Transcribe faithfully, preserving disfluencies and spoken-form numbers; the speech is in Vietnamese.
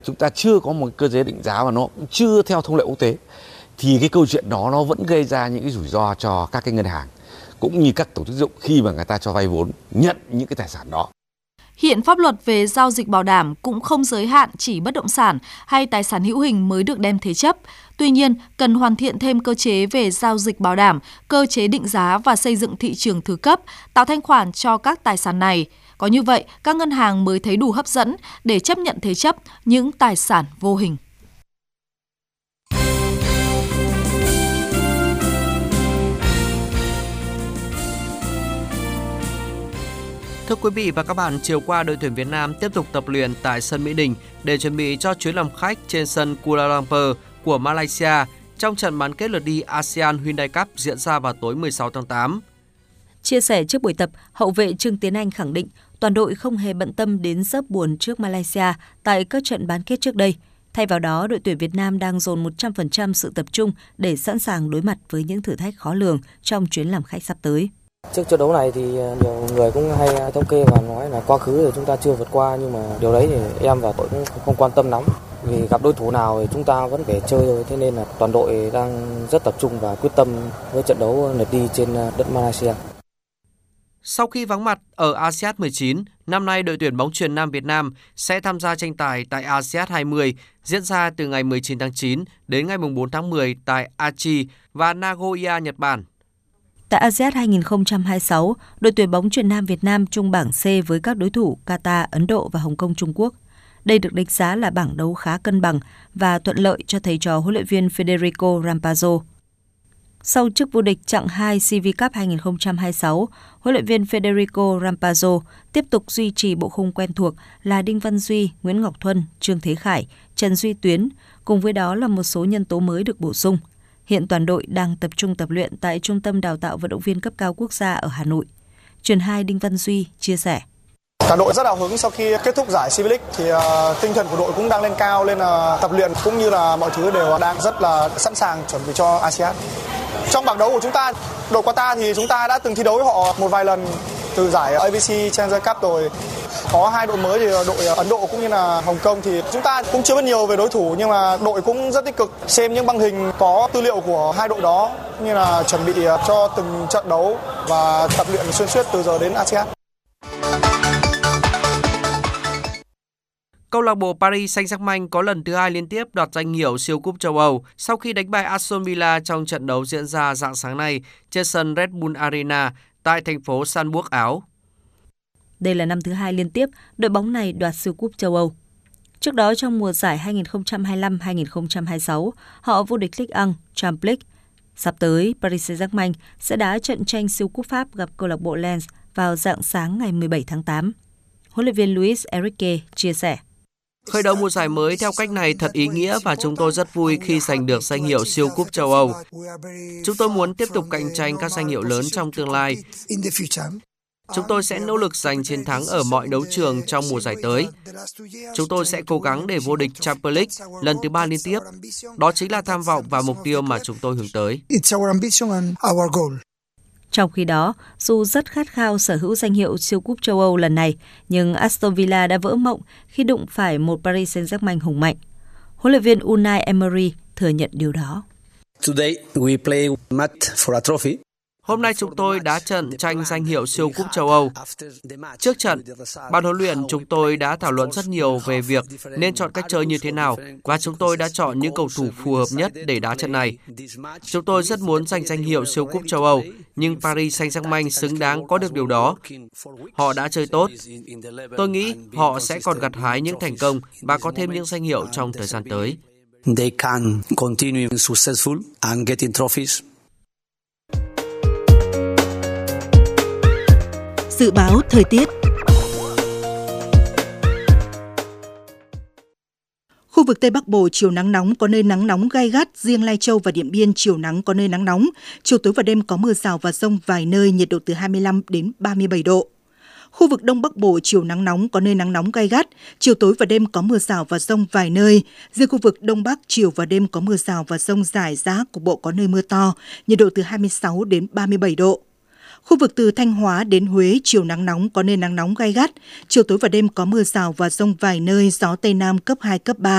Chúng ta chưa có một cơ chế định giá và nó cũng chưa theo thông lệ quốc tế, thì cái câu chuyện đó nó vẫn gây ra những cái rủi ro cho các cái ngân hàng cũng như các tổ chức tín dụng khi mà người ta cho vay vốn nhận những cái tài sản đó. Hiện pháp luật về giao dịch bảo đảm cũng không giới hạn chỉ bất động sản hay tài sản hữu hình mới được đem thế chấp. Tuy nhiên, cần hoàn thiện thêm cơ chế về giao dịch bảo đảm, cơ chế định giá và xây dựng thị trường thứ cấp, tạo thanh khoản cho các tài sản này. Có như vậy, các ngân hàng mới thấy đủ hấp dẫn để chấp nhận thế chấp những tài sản vô hình. Thưa quý vị và các bạn, chiều qua đội tuyển Việt Nam tiếp tục tập luyện tại sân Mỹ Đình để chuẩn bị cho chuyến làm khách trên sân Kuala Lumpur của Malaysia trong trận bán kết lượt đi a sê an Hyundai Cup diễn ra vào tối mười sáu tháng tám. Chia sẻ trước buổi tập, hậu vệ Trương Tiến Anh khẳng định toàn đội không hề bận tâm đến giấc buồn trước Malaysia tại các trận bán kết trước đây. Thay vào đó, đội tuyển Việt Nam đang dồn một trăm phần trăm sự tập trung để sẵn sàng đối mặt với những thử thách khó lường trong chuyến làm khách sắp tới. Trước trận đấu này thì nhiều người cũng hay thống kê và nói là quá khứ thì chúng ta chưa vượt qua, nhưng mà điều đấy thì em và tôi cũng không quan tâm lắm. Vì gặp đối thủ nào thì chúng ta vẫn phải chơi thôi, thế nên là toàn đội đang rất tập trung và quyết tâm với trận đấu lượt đi trên đất Malaysia. Sau khi vắng mặt ở a sê an mười chín, năm nay đội tuyển bóng chuyền nam Việt Nam sẽ tham gia tranh tài tại a sê an hai mươi diễn ra từ ngày mười chín tháng chín đến ngày bốn tháng mười tại Aichi và Nagoya, Nhật Bản. Tại a sê an hai không hai sáu, đội tuyển bóng chuyền nam Việt Nam chung bảng C với các đối thủ Qatar, Ấn Độ và Hồng Kông, Trung Quốc. Đây được đánh giá là bảng đấu khá cân bằng và thuận lợi cho thầy trò huấn luyện viên Federico Rampazzo. Sau chức vô địch chặng hai xê vê Cup hai không hai sáu, huấn luyện viên Federico Rampazzo tiếp tục duy trì bộ khung quen thuộc là Đinh Văn Duy, Nguyễn Ngọc Thuân, Trương Thế Khải, Trần Duy Tuyến, cùng với đó là một số nhân tố mới được bổ sung. Hiện toàn đội đang tập trung tập luyện tại Trung tâm Đào tạo Vận động viên cấp cao quốc gia ở Hà Nội. Truyền hai Đinh Văn Duy chia sẻ. Cả đội rất hào hứng sau khi kết thúc giải xê vê League thì uh, tinh thần của đội cũng đang lên cao, lên là uh, tập luyện cũng như là mọi thứ đều đang rất là sẵn sàng chuẩn bị cho a sê an. Trong bảng đấu của chúng ta, đội Qatar thì chúng ta đã từng thi đấu với họ một vài lần từ giải a bê xê Challenger Cup rồi. Có hai đội mới thì đội Ấn Độ cũng như là Hồng Kông thì chúng ta cũng chưa biết nhiều về đối thủ, nhưng mà đội cũng rất tích cực xem những băng hình có tư liệu của hai đội đó, như là chuẩn bị cho từng trận đấu và tập luyện xuyên suốt từ giờ đến a sê an. Câu lạc bộ Paris Saint-Germain có lần thứ hai liên tiếp đoạt danh hiệu siêu cúp châu Âu sau khi đánh bại Aston Villa trong trận đấu diễn ra rạng sáng nay trên sân Red Bull Arena tại thành phố Salzburg, Áo. Đây là năm thứ hai liên tiếp đội bóng này đoạt siêu cúp châu Âu. Trước đó trong mùa giải hai không hai lăm hai không hai sáu, họ vô địch Ligue một, Champions League. Sắp tới, Paris Saint-Germain sẽ đá trận tranh siêu cúp Pháp gặp câu lạc bộ Lens vào rạng sáng ngày mười bảy tháng tám. Huấn luyện viên Luis Enrique chia sẻ. Khởi đầu mùa giải mới theo cách này thật ý nghĩa và chúng tôi rất vui khi giành được danh hiệu siêu cúp châu Âu. Chúng tôi muốn tiếp tục cạnh tranh các danh hiệu lớn trong tương lai. Chúng tôi sẽ nỗ lực giành chiến thắng ở mọi đấu trường trong mùa giải tới. Chúng tôi sẽ cố gắng để vô địch Champions League lần thứ ba liên tiếp. Đó chính là tham vọng và mục tiêu mà chúng tôi hướng tới. Trong khi đó, dù rất khát khao sở hữu danh hiệu siêu cúp châu Âu lần này, nhưng Aston Villa đã vỡ mộng khi đụng phải một Paris Saint-Germain hùng mạnh. Huấn luyện viên Unai Emery thừa nhận điều đó. Today we play match for a trophy. Hôm nay chúng tôi đá trận tranh danh hiệu siêu cúp châu Âu. Trước trận, ban huấn luyện chúng tôi đã thảo luận rất nhiều về việc nên chọn cách chơi như thế nào và chúng tôi đã chọn những cầu thủ phù hợp nhất để đá trận này. Chúng tôi rất muốn giành danh hiệu siêu cúp châu Âu, nhưng Paris Saint-Germain xứng đáng có được điều đó. Họ đã chơi tốt. Tôi nghĩ họ sẽ còn gặt hái những thành công và có thêm những danh hiệu trong thời gian tới. They can continue successful and getting trophies. Dự báo thời tiết. Khu vực Tây Bắc Bộ chiều nắng nóng, có nơi nắng nóng gay gắt, riêng Lai Châu và Điện Biên chiều nắng có nơi nắng nóng, chiều tối và đêm có mưa rào và dông vài nơi, nhiệt độ từ hai mươi lăm đến ba mươi bảy độ. Khu vực Đông Bắc Bộ chiều nắng nóng, có nơi nắng nóng gay gắt, chiều tối và đêm có mưa rào và dông vài nơi. Riêng khu vực Đông Bắc chiều và đêm có mưa rào và dông rải rác, cục bộ có nơi mưa to, nhiệt độ từ hai mươi sáu đến ba mươi bảy độ. Khu vực từ Thanh Hóa đến Huế chiều nắng nóng, có nơi nắng nóng gay gắt, chiều tối và đêm có mưa rào và dông vài nơi, gió Tây Nam cấp hai, cấp ba.